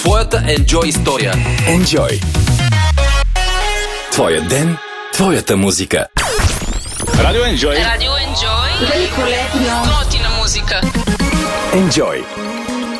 Твоята Enjoy история. Enjoy. Твоя ден, твоята музика. Радио Enjoy. Радио Enjoy. Великолепно. Готина музика. Enjoy.